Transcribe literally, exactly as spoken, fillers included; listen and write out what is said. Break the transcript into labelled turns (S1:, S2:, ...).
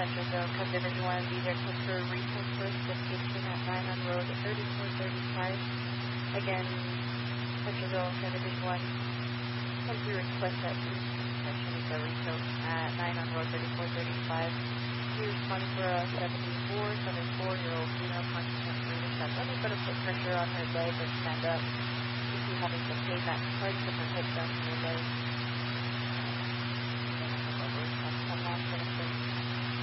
S1: Metro Zone, come Division one, be there for report first, destination at nine on road thirty-four thirty-five. Again, Metro Zone, come Division one, come to request that intersection with the refill at nine on road thirty-four thirty-five. He responded for a seventy-four seventy-four-year-old female conscious breathing that let me put a foot pressure on her leg and stand up. If you having some pain, that's hard to her hips down to her leg.